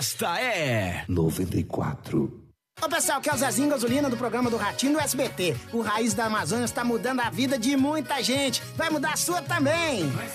Esta é 94. Ô pessoal, aqui é o Zezinho Gasolina do programa do Ratinho do SBT. O Raiz da Amazônia está mudando a vida de muita gente. Vai mudar a sua também.